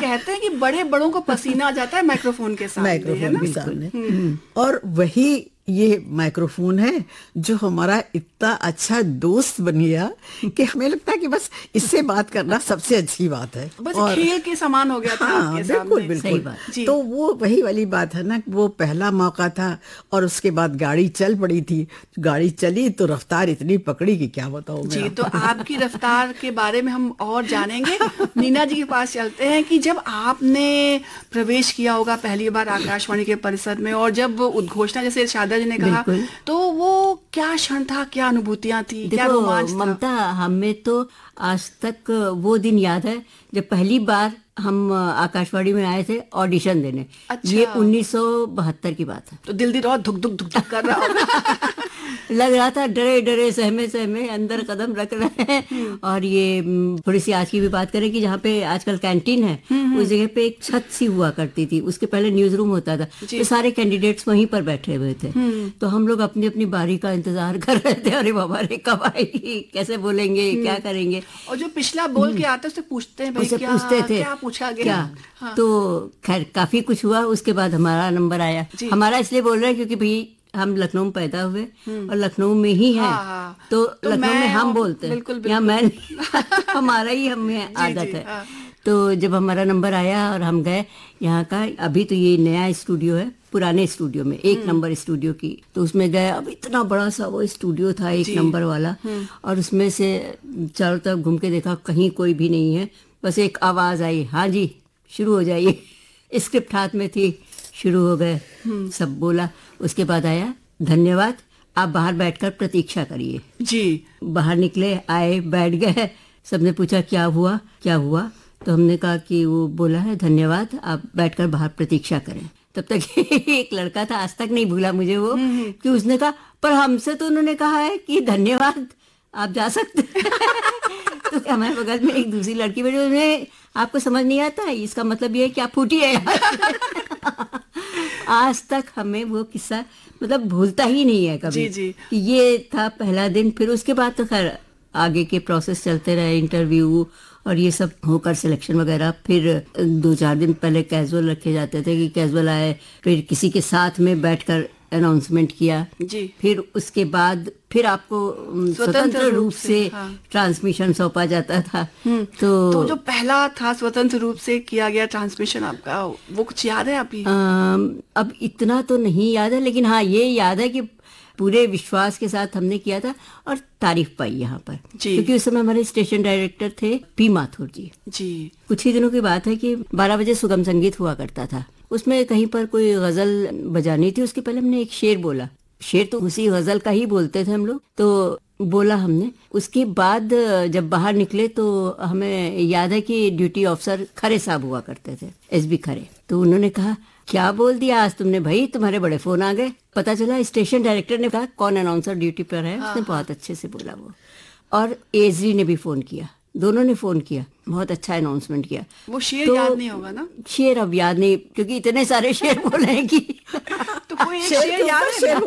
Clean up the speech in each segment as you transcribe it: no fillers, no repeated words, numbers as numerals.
कहते हैं कि बड़े बड़ों को पसीना आ जाता है माइक्रोफोन के सामने, है ना? माइक्रोफोन के सामने। और वही ये माइक्रोफोन है जो हमारा इतना अच्छा दोस्त बन गया कि हमें लगता है कि बस इससे बात करना सबसे अच्छी बात है, बस और खेल के समान हो गया था आपके बिल्कुल सामने। बिल्कुल। तो वो वही वाली बात है ना, वो पहला मौका था और उसके बाद गाड़ी चल पड़ी थी। गाड़ी चली तो रफ्तार इतनी पकड़ी कि क्या बताऊं मैं। जी, तो आपकी रफ्तार के बारे में हम और जानेंगे। नीना जी के पास चलते हैं कि जब आपने प्रवेश किया होगा पहली बार आकाशवाणी के परिसर में, और जब उद्घोषणा जैसे शारदा जी ने कहा, तो वो क्या क्षण था, क्या अनुभूतियां थी, क्या रोमांच था? ममता, हमें तो आज तक वो दिन याद है जब पहली बार हम आकाशवाणी में आए थे ऑडिशन देने। अच्छा। ये 1972 की बात है। तो दिल और धुक धुक धुक धुक कर रहा होगा। लग रहा था डरे डरे सहमे सहमे अंदर कदम रख रहे हैं। और ये थोड़ी सी आज की भी बात करें कि जहाँ पे आजकल कैंटीन है, उस जगह पे एक छत सी हुआ करती थी, उसके पहले न्यूज रूम होता था, तो सारे कैंडिडेट्स वहीं पर बैठे हुए थे। तो हम लोग अपनी अपनी बारी का इंतजार कर रहे थे, अरे बाबा रे कब आएगी, कैसे बोलेंगे, क्या करेंगे। और जो पिछला बोल के आते उससे पूछते हैं, भाई क्या पूछते थे, क्या पूछा गया, क्या? हाँ। तो खैर काफी कुछ हुआ। उसके बाद हमारा नंबर आया। हमारा इसलिए बोल रहे हैं क्योंकि भाई हम लखनऊ में पैदा हुए और लखनऊ में ही हैं। तो लखनऊ में हम बोलते हैं, यहाँ मैं हमारा ही हमें आदत है। तो जब हमारा नंबर आया और हम गए यहाँ का, अभी तो ये नया स्टूडियो है, पुराने स्टूडियो में 1 नंबर स्टूडियो की, तो उसमें गए। अब इतना बड़ा सा वो स्टूडियो था 1 नंबर वाला, और उसमें से चारों तरफ घूम के देखा, कहीं कोई भी नहीं है। बस एक आवाज आई, हाँ जी शुरू हो जाइए। स्क्रिप्ट हाथ में थी, शुरू हो गए, सब बोला। उसके बाद आया धन्यवाद, आप बाहर बैठकर प्रतीक्षा करिए। जी, बाहर निकले, आए, बैठ गए। सबने पूछा क्या हुआ क्या हुआ, तो हमने कहा कि वो बोला है धन्यवाद, आप बैठकर बाहर प्रतीक्षा करें। तब तक एक लड़का था, आज तक नहीं भूला मुझे वो, कि उसने कहा पर हमसे तो उन्होंने कहा है कि धन्यवाद आप जा सकते तो हमारे बगल में एक दूसरी लड़की बैठी, उन्हें आपको समझ नहीं आता है, इसका मतलब ये है कि आप फूटी है यार। आज तक हमें वो किस्सा मतलब भूलता ही नहीं है कभी। जी। ये था पहला दिन। फिर उसके बाद तो खैर आगे के प्रोसेस चलते रहे, इंटरव्यू और ये सब होकर सिलेक्शन वगैरह। फिर 2-4 दिन पहले कैजुअल रखे जाते थे कि कैजुअल आए, फिर किसी के साथ में बैठकर अनाउंसमेंट किया जी। फिर उसके बाद फिर आपको स्वतंत्र रूप से ट्रांसमिशन सौंपा जाता था। तो जो पहला था स्वतंत्र रूप से किया गया ट्रांसमिशन आपका, वो कुछ याद है अभी? अब इतना तो नहीं याद है, लेकिन हाँ ये याद है कि पूरे विश्वास के साथ हमने किया था और तारीफ पाई यहाँ पर, क्योंकि उस समय हमारे स्टेशन डायरेक्टर थे पी माथुर जी। कुछ ही दिनों की बात है कि 12 बजे सुगम संगीत हुआ करता था, उसमें कहीं पर कोई गजल बजानी थी। उसके पहले हमने एक शेर बोला, शेर तो उसी गजल का ही बोलते थे हम लोग, तो बोला हमने। उसके बाद जब बाहर निकले तो हमें याद है कि ड्यूटी ऑफिसर खरे साहब हुआ करते थे, एसबी खरे, तो उन्होंने कहा क्या बोल दिया आज तुमने भाई, तुम्हारे बड़े फोन आ गए। पता चला स्टेशन डायरेक्टर ने कहा कौन अनाउंसर ड्यूटी पर है, उसने बहुत अच्छे से बोला वो। और एसडी ने भी फोन किया, दोनों ने फोन किया, बहुत अच्छा अनाउंसमेंट किया। वो शेर याद नहीं होगा ना? शेर अब याद नहीं, क्योंकि इतने सारे शेर बोले हैं कि तो कोई एक शेर याद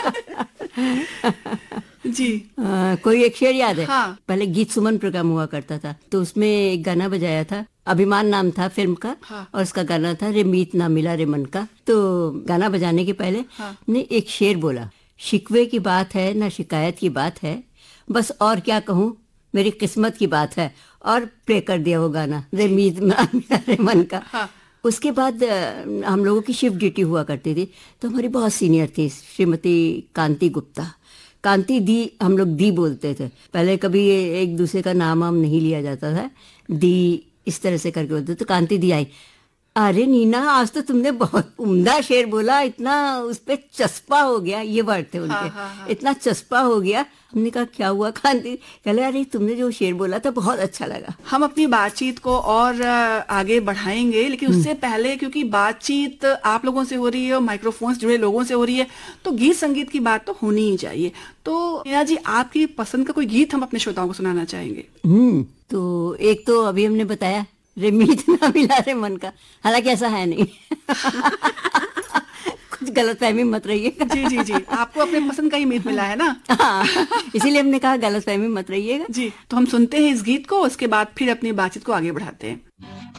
है? जी कोई एक शेर याद है। हाँ। पहले गीत सुमन प्रोग्राम हुआ करता था, तो उसमें एक गाना बजाया था, अभिमान नाम था फिल्म का। हाँ। और उसका गाना था रे मीत ना मिला रे मन का। तो गाना बजाने के पहले ने एक शेर बोला, शिकवे की बात है ना शिकायत की बात है, बस और क्या कहूँ मेरी किस्मत की बात है, और प्ले कर दिया वो गाना रे मीत ना मिला रे मन का। हाँ। उसके बाद हम लोगों की शिफ्ट ड्यूटी हुआ करती थी, तो हमारी बहुत सीनियर थी श्रीमती कांति गुप्ता, कांति दी, हम लोग दी बोलते थे पहले, कभी एक दूसरे का नाम वाम नहीं लिया जाता था, दी इस तरह से करके बोलते। तो कांति दी आई, अरे नीना आज तो तुमने बहुत उम्दा शेर बोला, इतना उस पे चस्पा हो गया, ये वर्ड थे उनके। हाँ। इतना चस्पा हो गया। हमने कहा क्या हुआ कांति? कहले अरे तुमने जो शेर बोला था बहुत अच्छा लगा। हम अपनी बातचीत को और आगे बढ़ाएंगे, लेकिन उससे पहले क्योंकि बातचीत आप लोगों से हो रही है और माइक्रोफोन से जुड़े लोगों से हो रही है, तो गीत संगीत की बात तो होनी ही चाहिए। तो नीना जी, आपकी पसंद का कोई गीत हम अपने श्रोताओं को सुनाना चाहेंगे? तो एक तो अभी हमने बताया रे मीत ना मिला रे मन का, हालांकि ऐसा है नहीं। कुछ गलतफहमी मत रहिएगा। जी, आपको अपने पसंद का ही मीत मिला है ना? हाँ, इसीलिए हमने कहा गलतफहमी मत रहिएगा। जी, तो हम सुनते हैं इस गीत को, उसके बाद फिर अपनी बातचीत को आगे बढ़ाते हैं।